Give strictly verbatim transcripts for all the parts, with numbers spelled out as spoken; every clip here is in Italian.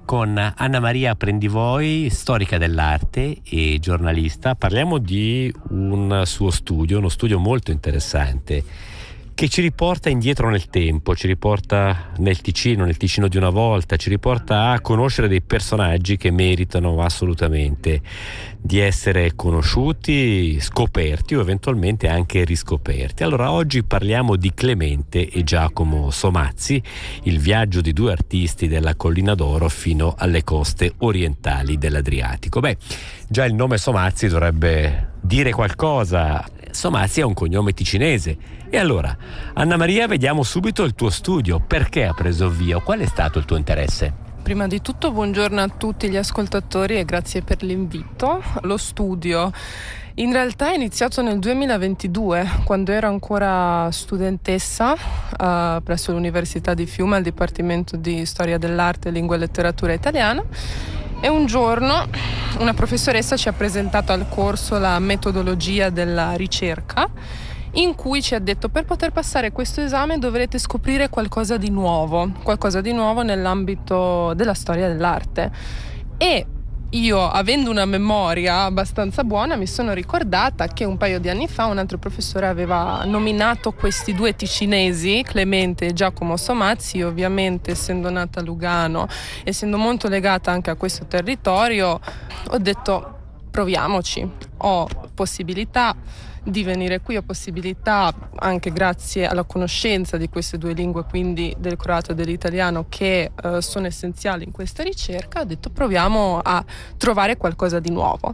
con Anna Maria Prendivoi, storica dell'arte e giornalista. Parliamo di un suo studio, uno studio molto interessante che ci riporta indietro nel tempo, ci riporta nel Ticino, nel Ticino di una volta, ci riporta a conoscere dei personaggi che meritano assolutamente di essere conosciuti, scoperti o eventualmente anche riscoperti. Allora oggi parliamo di Clemente e Giacomo Somazzi, il viaggio di due artisti della Collina d'Oro fino alle coste orientali dell'Adriatico. Beh, già il nome Somazzi dovrebbe dire qualcosa. Somazzi è un cognome ticinese. E allora, Anna Maria, vediamo subito il tuo studio. Perché ha preso avvio? Qual è stato il tuo interesse? Prima di tutto buongiorno a tutti gli ascoltatori e grazie per l'invito. Lo studio in realtà è iniziato nel duemilaventidue, quando ero ancora studentessa uh, presso l'Università di Fiume al Dipartimento di Storia dell'Arte, Lingua e Letteratura Italiana. E un giorno una professoressa ci ha presentato al corso la metodologia della ricerca, in cui ci ha detto: per poter passare questo esame dovrete scoprire qualcosa di nuovo, qualcosa di nuovo nell'ambito della storia dell'arte. E io, avendo una memoria abbastanza buona, mi sono ricordata che un paio di anni fa un altro professore aveva nominato questi due ticinesi, Clemente e Giacomo Somazzi. Ovviamente, essendo nata a Lugano, essendo molto legata anche a questo territorio, ho detto: proviamoci, ho possibilità di venire qui, ho possibilità, anche grazie alla conoscenza di queste due lingue, quindi del croato e dell'italiano, che eh, sono essenziali in questa ricerca. Ho detto: proviamo a trovare qualcosa di nuovo.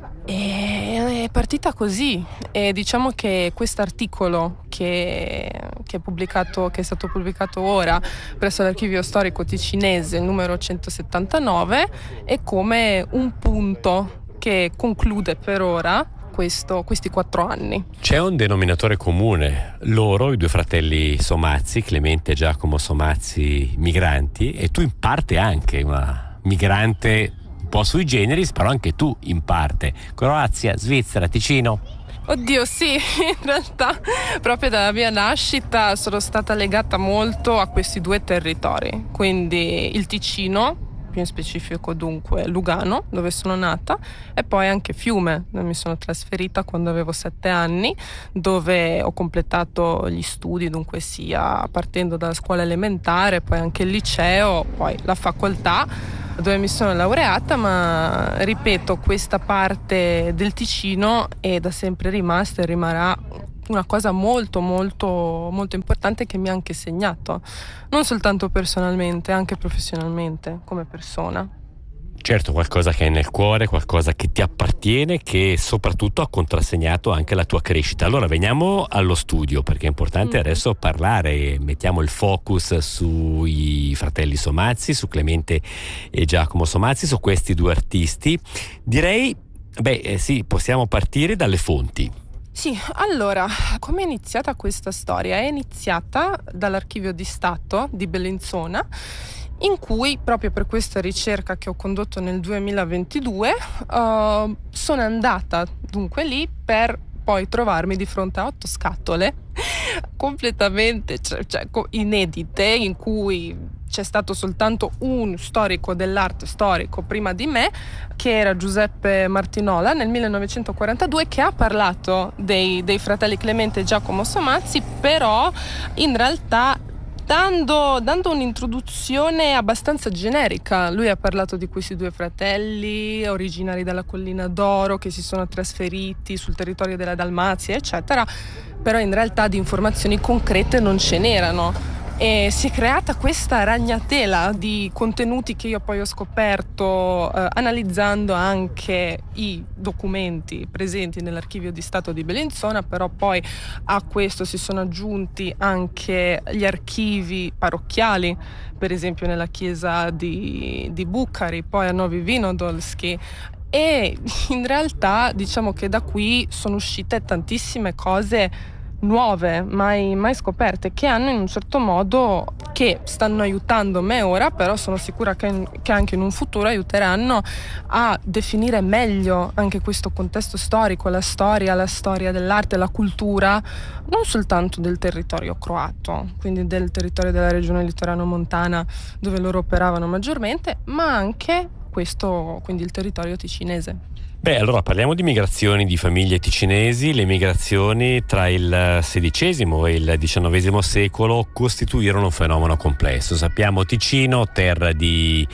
E è partita così. E diciamo che quest'articolo che, che è pubblicato, che è stato pubblicato ora presso l'Archivio Storico Ticinese, il numero centosettantanove, è come un punto che conclude per ora Questo, questi quattro anni. C'è un denominatore comune: loro, i due fratelli Somazzi, Clemente e Giacomo Somazzi, migranti, e tu in parte anche una migrante un po' sui generis, però anche tu in parte. Croazia, Svizzera, Ticino. Oddio, sì, in realtà proprio dalla mia nascita sono stata legata molto a questi due territori, quindi il Ticino, più in specifico dunque Lugano, dove sono nata, e poi anche Fiume, dove mi sono trasferita quando avevo sette anni, dove ho completato gli studi, dunque sia partendo dalla scuola elementare, poi anche il liceo, poi la facoltà, dove mi sono laureata. Ma ripeto, questa parte del Ticino è da sempre rimasta e rimarrà una cosa molto molto molto importante, che mi ha anche segnato, non soltanto personalmente, anche professionalmente come persona. Certo, qualcosa che hai nel cuore, qualcosa che ti appartiene, che soprattutto ha contrassegnato anche la tua crescita. Allora veniamo allo studio, perché è importante mm. adesso parlare, mettiamo il focus sui fratelli Somazzi, su Clemente e Giacomo Somazzi, su questi due artisti. Direi, beh eh sì, possiamo partire dalle fonti. Sì, allora, come è iniziata questa storia? È iniziata dall'Archivio di Stato di Bellinzona, in cui, proprio per questa ricerca che ho condotto nel duemilaventidue, uh, sono andata dunque lì per poi trovarmi di fronte a otto scatole completamente cioè, cioè, inedite, in cui c'è stato soltanto un storico dell'arte storico prima di me, che era Giuseppe Martinola, nel millenovecentoquarantadue, che ha parlato dei, dei fratelli Clemente e Giacomo Somazzi, però in realtà dando, dando un'introduzione abbastanza generica. Lui ha parlato di questi due fratelli originari della Collina d'Oro, che si sono trasferiti sul territorio della Dalmazia, eccetera, però in realtà di informazioni concrete non ce n'erano. E si è creata questa ragnatela di contenuti che io poi ho scoperto eh, analizzando anche i documenti presenti nell'Archivio di Stato di Bellinzona, però poi a questo si sono aggiunti anche gli archivi parrocchiali, per esempio nella chiesa di, di Bucari, poi a Novi Vinodolski. E in realtà diciamo che da qui sono uscite tantissime cose nuove, mai, mai scoperte, che hanno in un certo modo, che stanno aiutando me ora, però sono sicura che, che anche in un futuro aiuteranno a definire meglio anche questo contesto storico, la storia, la storia dell'arte, la cultura, non soltanto del territorio croato, quindi del territorio della regione litoraneo-montana dove loro operavano maggiormente, ma anche questo, quindi il territorio ticinese. Beh, allora parliamo di migrazioni di famiglie ticinesi. Le migrazioni tra il sedicesimo e il diciannovesimo secolo costituirono un fenomeno complesso. Sappiamo Ticino, terra di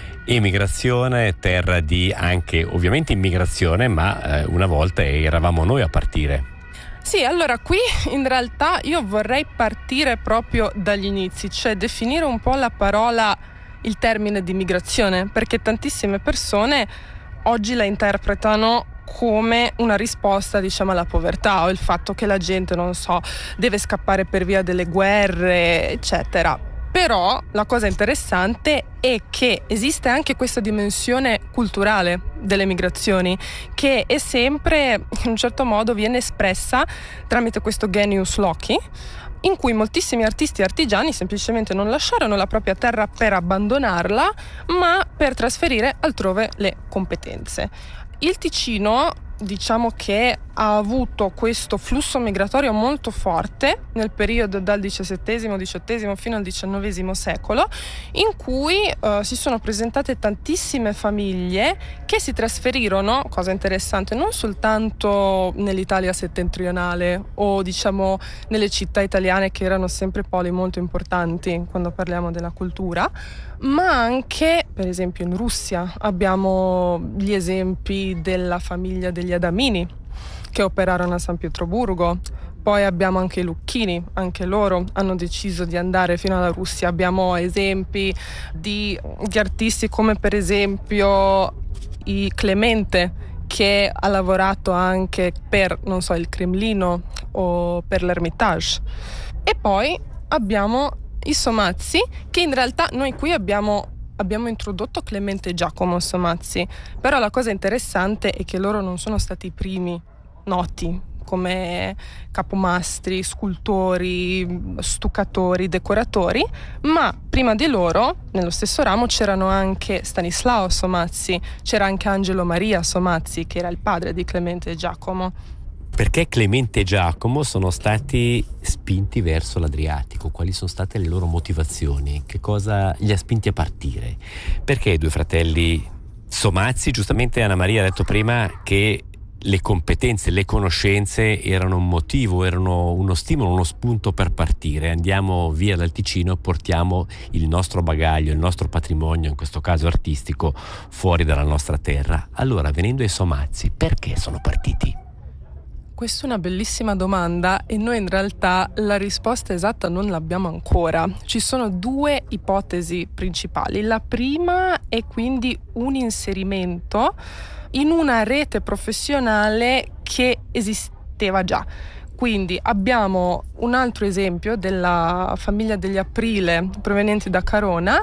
emigrazione, terra di anche ovviamente immigrazione, ma eh, una volta eravamo noi a partire. Sì, allora qui in realtà io vorrei partire proprio dagli inizi, cioè definire un po' la parola, il termine di migrazione, perché tantissime persone oggi la interpretano come una risposta, diciamo, alla povertà, o il fatto che la gente, non so, deve scappare per via delle guerre, eccetera. Però la cosa interessante è che esiste anche questa dimensione culturale delle migrazioni, che è sempre, in un certo modo, viene espressa tramite questo genius loci, in cui moltissimi artisti e artigiani semplicemente non lasciarono la propria terra per abbandonarla, ma per trasferire altrove le competenze. Il Ticino, diciamo che ha avuto questo flusso migratorio molto forte nel periodo dal diciassettesimo, diciottesimo fino al diciannovesimo secolo, in cui uh, si sono presentate tantissime famiglie che si trasferirono, cosa interessante, non soltanto nell'Italia settentrionale o diciamo nelle città italiane, che erano sempre poli molto importanti quando parliamo della cultura, ma anche per esempio in Russia. Abbiamo gli esempi della famiglia degli Adamini che operarono a San Pietroburgo. Poi abbiamo anche i Lucchini, anche loro hanno deciso di andare fino alla Russia. Abbiamo esempi di, di artisti come per esempio i Clemente, che ha lavorato anche per, non so, il Cremlino o per l'Ermitage. E poi abbiamo i Somazzi, che in realtà noi qui abbiamo Abbiamo introdotto Clemente e Giacomo Somazzi, però la cosa interessante è che loro non sono stati i primi noti come capomastri, scultori, stuccatori, decoratori, ma prima di loro, nello stesso ramo, c'erano anche Stanislao Somazzi, c'era anche Angelo Maria Somazzi, che era il padre di Clemente e Giacomo. Perché Clemente e Giacomo sono stati spinti verso l'Adriatico? Quali sono state le loro motivazioni? Che cosa li ha spinti a partire? Perché i due fratelli Somazzi, giustamente Anna Maria ha detto prima che le competenze, le conoscenze erano un motivo, erano uno stimolo, uno spunto per partire. Andiamo via dal Ticino e portiamo il nostro bagaglio, il nostro patrimonio, in questo caso artistico, fuori dalla nostra terra. Allora, venendo ai Somazzi, perché sono partiti? Questa è una bellissima domanda e noi in realtà la risposta esatta non l'abbiamo ancora. Ci sono due ipotesi principali. La prima è quindi un inserimento in una rete professionale che esisteva già. Quindi abbiamo un altro esempio della famiglia degli Aprile provenienti da Carona,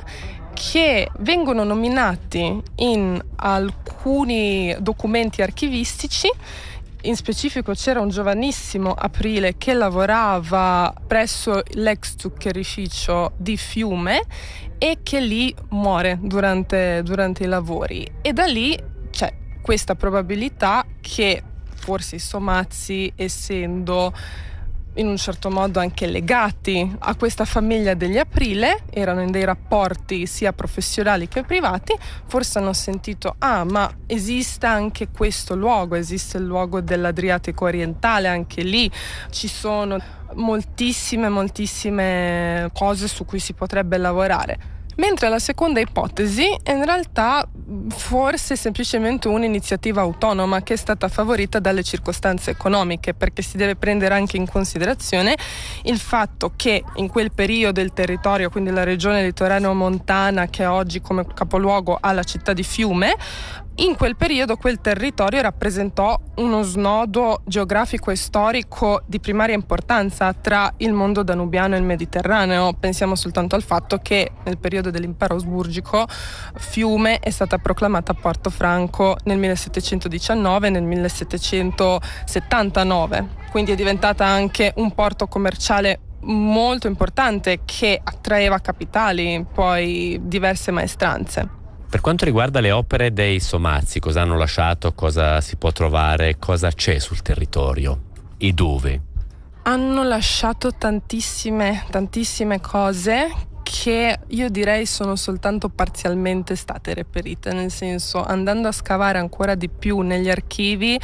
che vengono nominati in alcuni documenti archivistici. In specifico c'era un giovanissimo Aprile che lavorava presso l'ex zuccherificio di Fiume e che lì muore durante, durante i lavori, e da lì c'è questa probabilità che forse i Somazzi, essendo in un certo modo anche legati a questa famiglia degli Aprile, erano in dei rapporti sia professionali che privati, forse hanno sentito ah ma esiste anche questo luogo, esiste il luogo dell'Adriatico orientale, anche lì ci sono moltissime moltissime cose su cui si potrebbe lavorare. Mentre la seconda ipotesi è in realtà forse semplicemente un'iniziativa autonoma che è stata favorita dalle circostanze economiche, perché si deve prendere anche in considerazione il fatto che in quel periodo il territorio, quindi la regione litoraneo-montana che oggi come capoluogo ha la città di Fiume, in quel periodo quel territorio rappresentò uno snodo geografico e storico di primaria importanza tra il mondo danubiano e il Mediterraneo. Pensiamo soltanto al fatto che nel periodo dell'impero asburgico Fiume è stata proclamata Porto Franco nel millesettecentodiciannove e nel millesettecentosettantanove. quindi è diventata anche un porto commerciale molto importante che attraeva capitali, poi diverse maestranze. Per quanto riguarda le opere dei Somazzi, cosa hanno lasciato, cosa si può trovare, cosa c'è sul territorio e dove? Hanno lasciato tantissime, tantissime cose che io direi sono soltanto parzialmente state reperite, nel senso, andando a scavare ancora di più negli archivi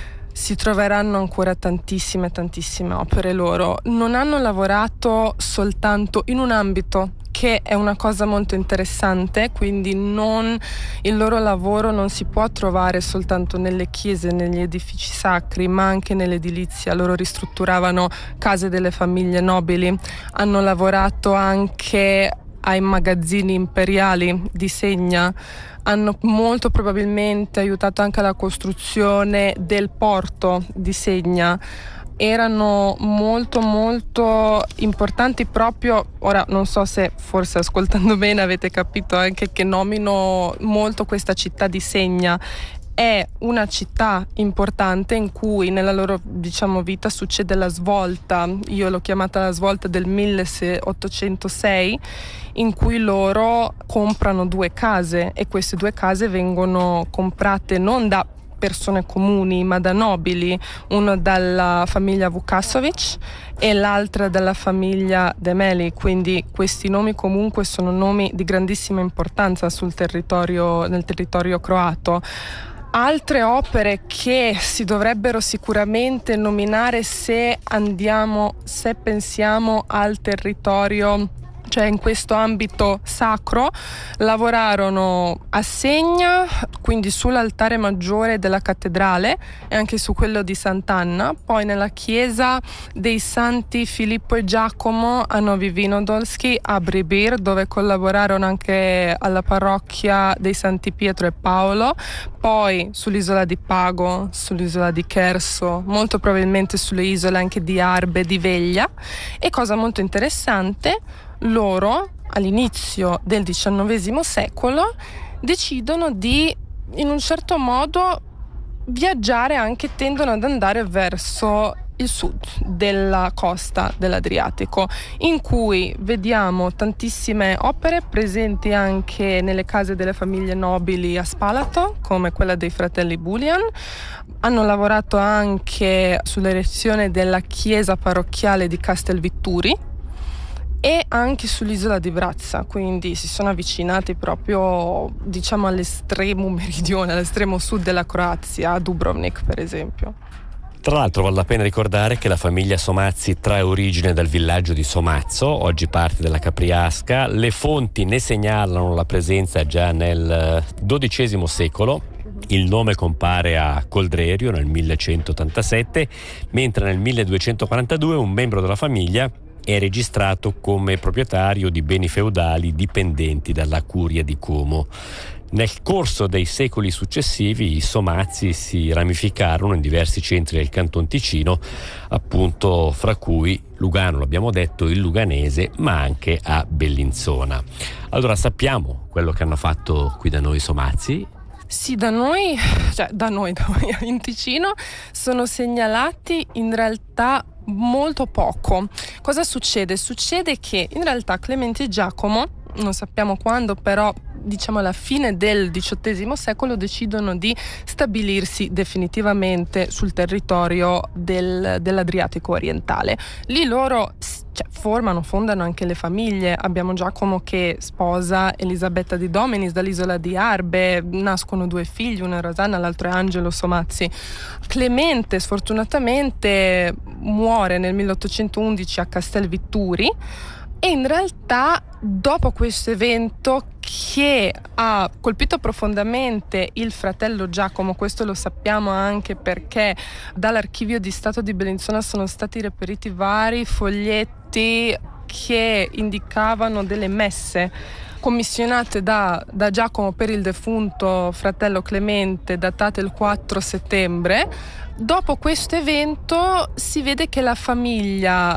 si troveranno ancora tantissime, tantissime opere loro. Non hanno lavorato soltanto in un ambito, che è una cosa molto interessante, quindi non, il loro lavoro non si può trovare soltanto nelle chiese, negli edifici sacri, ma anche nell'edilizia. Loro ristrutturavano case delle famiglie nobili, hanno lavorato anche ai magazzini imperiali di Segna, hanno molto probabilmente aiutato anche alla costruzione del porto di Segna. Erano molto molto importanti proprio, ora non so se forse ascoltando bene avete capito anche che nomino molto questa città di Segna. È una città importante in cui nella loro, diciamo, vita succede la svolta, io l'ho chiamata la svolta del milleottocentosei, in cui loro comprano due case e queste due case vengono comprate non da persone comuni ma da nobili, una dalla famiglia Vukasovic e l'altra dalla famiglia Demeli, quindi questi nomi comunque sono nomi di grandissima importanza sul territorio, nel territorio croato. Altre opere che si dovrebbero sicuramente nominare se andiamo, se pensiamo al territorio, cioè in questo ambito sacro, lavorarono a Segna, quindi sull'altare maggiore della cattedrale e anche su quello di Sant'Anna, poi nella chiesa dei Santi Filippo e Giacomo a Novi Vinodolski a Bribir, dove collaborarono anche alla parrocchia dei Santi Pietro e Paolo, poi sull'isola di Pago, sull'isola di Cherso, molto probabilmente sulle isole anche di Arbe e di Veglia. E cosa molto interessante, loro all'inizio del diciannovesimo secolo decidono di, in un certo modo, viaggiare, anche tendono ad andare verso il sud della costa dell'Adriatico, in cui vediamo tantissime opere presenti anche nelle case delle famiglie nobili a Spalato, come quella dei fratelli Bulian. Hanno lavorato anche sull'erezione della chiesa parrocchiale di Castelvitturi e anche sull'isola di Vrazza, quindi si sono avvicinati proprio, diciamo, all'estremo meridione, all'estremo sud della Croazia, a Dubrovnik per esempio. Tra l'altro vale la pena ricordare che la famiglia Somazzi trae origine dal villaggio di Somazzo, oggi parte della Capriasca. Le fonti ne segnalano la presenza già nel dodicesimo secolo. Il nome compare a Coldrerio nel millecentottantasette, mentre nel milleduecentoquarantadue un membro della famiglia è registrato come proprietario di beni feudali dipendenti dalla curia di Como. Nel corso dei secoli successivi i Somazzi si ramificarono in diversi centri del Canton Ticino, appunto fra cui Lugano, l'abbiamo detto, il Luganese, ma anche a Bellinzona. Allora sappiamo quello che hanno fatto qui da noi i Somazzi. Sì, da noi, cioè da noi, da noi in Ticino sono segnalati in realtà molto poco. Cosa succede? Succede che in realtà Clemente e Giacomo, non sappiamo quando, però diciamo alla fine del diciottesimo secolo decidono di stabilirsi definitivamente sul territorio del, dell'Adriatico orientale. Lì loro cioè, formano, fondano anche le famiglie. Abbiamo Giacomo che sposa Elisabetta di Dominis dall'isola di Arbe, nascono due figli, uno è Rosanna, l'altro è Angelo Somazzi. Clemente sfortunatamente muore nel milleottocentoundici a Castelvitturi. E in realtà dopo questo evento che ha colpito profondamente il fratello Giacomo, questo lo sappiamo anche perché dall'archivio di Stato di Bellinzona sono stati reperiti vari foglietti che indicavano delle messe commissionate da, da Giacomo per il defunto fratello Clemente, datate il quattro settembre. Dopo questo evento si vede che la famiglia,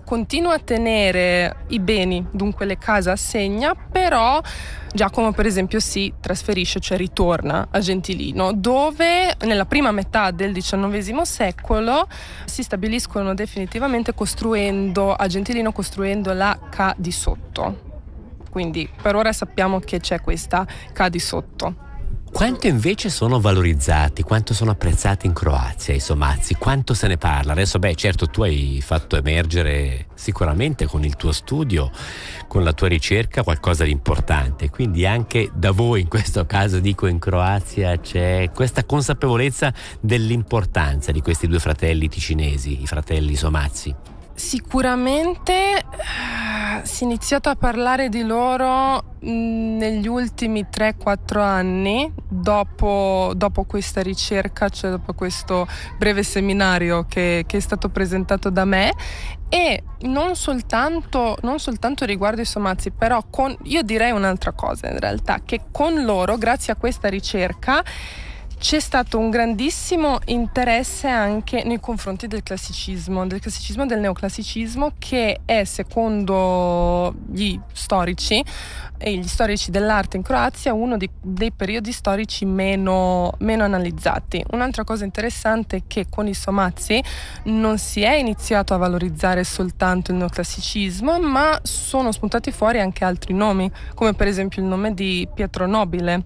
continua a tenere i beni, dunque le case assegna, però Giacomo per esempio si trasferisce, cioè ritorna a Gentilino, dove nella prima metà del diciannovesimo secolo si stabiliscono definitivamente costruendo a Gentilino costruendo la Ca di sotto. Quindi per ora sappiamo che c'è questa Ca di sotto. Quanto invece sono valorizzati, quanto sono apprezzati in Croazia i Somazzi, quanto se ne parla? Adesso beh certo tu hai fatto emergere sicuramente con il tuo studio, con la tua ricerca qualcosa di importante, quindi anche da voi in questo caso dico in Croazia c'è questa consapevolezza dell'importanza di questi due fratelli ticinesi, i fratelli Somazzi. Sicuramente eh, si è iniziato a parlare di loro mh, negli ultimi tre quattro anni dopo, dopo questa ricerca, cioè dopo questo breve seminario che, che è stato presentato da me, e non soltanto, non soltanto riguardo i Somazzi, però con, io direi un'altra cosa in realtà, che con loro, grazie a questa ricerca, c'è stato un grandissimo interesse anche nei confronti del classicismo, del classicismo, del neoclassicismo, che è, secondo gli storici e gli storici dell'arte in Croazia, uno di, dei periodi storici meno, meno analizzati. Un'altra cosa interessante è che con i Somazzi non si è iniziato a valorizzare soltanto il neoclassicismo, ma sono spuntati fuori anche altri nomi, come per esempio il nome di Pietro Nobile,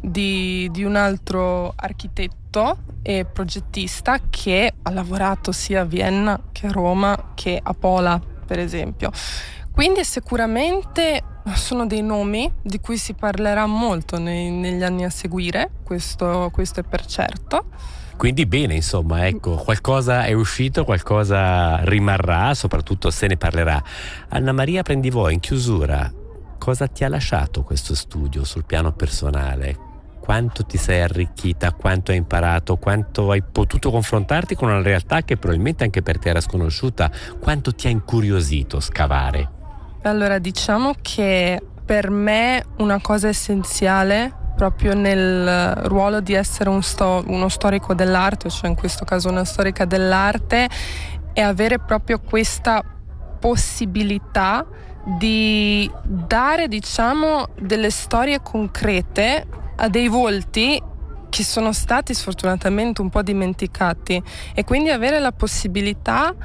Di, di un altro architetto e progettista che ha lavorato sia a Vienna che a Roma che a Pola, per esempio. Quindi sicuramente sono dei nomi di cui si parlerà molto nei, negli anni a seguire, questo, questo è per certo. Quindi bene, insomma, ecco, qualcosa è uscito, qualcosa rimarrà, soprattutto se ne parlerà. Anna Maria Prendivoi, in chiusura, cosa ti ha lasciato questo studio sul piano personale? Quanto ti sei arricchita, quanto hai imparato, quanto hai potuto confrontarti con una realtà che probabilmente anche per te era sconosciuta, quanto ti ha incuriosito scavare? Allora, diciamo che per me una cosa essenziale proprio nel ruolo di essere un sto- uno storico dell'arte, cioè in questo caso una storica dell'arte, è avere proprio questa possibilità di dare, diciamo, delle storie concrete a dei volti che sono stati sfortunatamente un po' dimenticati, e quindi avere la possibilità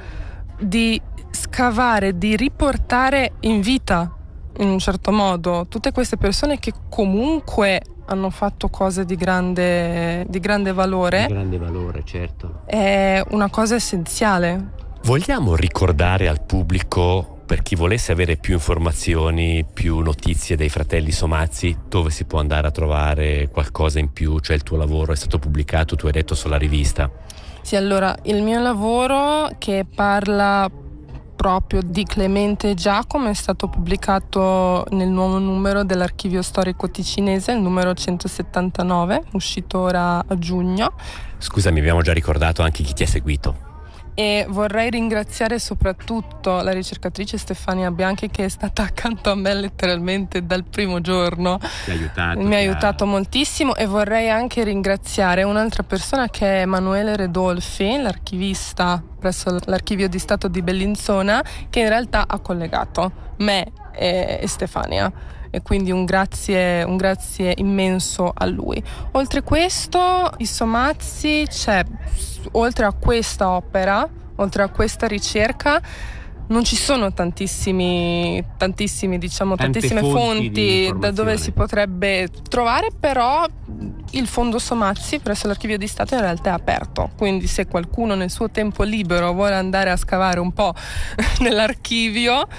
di scavare, di riportare in vita in un certo modo tutte queste persone che comunque hanno fatto cose di grande, di grande valore. Di grande valore, certo. È una cosa essenziale. Vogliamo ricordare al pubblico, per chi volesse avere più informazioni, più notizie dei fratelli Somazzi, dove si può andare a trovare qualcosa in più? Cioè il tuo lavoro è stato pubblicato, tu hai detto, sulla rivista. Sì, allora, il mio lavoro, che parla proprio di Clemente e Giacomo, è stato pubblicato nel nuovo numero dell'Archivio Storico Ticinese, il numero centosettantanove, uscito ora a giugno. Scusami, abbiamo già ricordato anche chi ti ha seguito. E vorrei ringraziare soprattutto la ricercatrice Stefania Bianchi, che è stata accanto a me letteralmente dal primo giorno. Ti ha aiutato, mi ha ti aiutato ha... moltissimo. E vorrei anche ringraziare un'altra persona, che è Emanuele Redolfi, l'archivista presso l'Archivio di Stato di Bellinzona, che in realtà ha collegato me e, e Stefania, e quindi un grazie, un grazie immenso a lui. Oltre questo, i Somazzi, c'è, oltre a questa opera, oltre a questa ricerca, non ci sono tantissimi, tantissimi diciamo, Tante tantissime fonti, fonti da dove si potrebbe trovare, però il Fondo Somazzi presso l'Archivio di Stato in realtà è aperto, quindi se qualcuno nel suo tempo libero vuole andare a scavare un po' nell'archivio,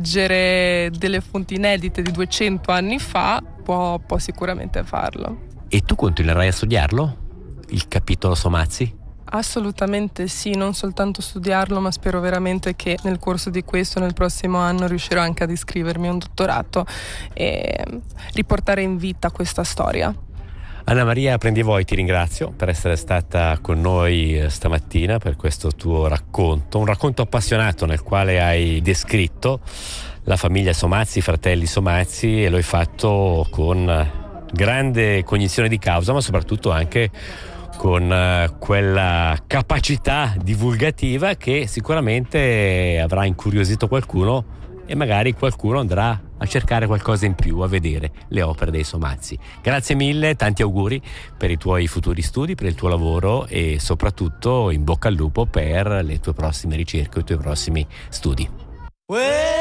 leggere delle fonti inedite di duecento anni fa, può, può sicuramente farlo. E tu continuerai a studiarlo? Il capitolo Somazzi? Assolutamente sì, non soltanto studiarlo, ma spero veramente che nel corso di questo, nel prossimo anno, riuscirò anche ad iscrivermi a un dottorato e riportare in vita questa storia. Anna Maria Prendivoi, ti ringrazio per essere stata con noi stamattina per questo tuo racconto, un racconto appassionato nel quale hai descritto la famiglia Somazzi, i fratelli Somazzi, e lo hai fatto con grande cognizione di causa, ma soprattutto anche con eh, quella capacità divulgativa che sicuramente avrà incuriosito qualcuno e magari qualcuno andrà a cercare qualcosa in più, a vedere le opere dei Somazzi. Grazie mille, tanti auguri per i tuoi futuri studi, per il tuo lavoro e soprattutto in bocca al lupo per le tue prossime ricerche, i tuoi prossimi studi.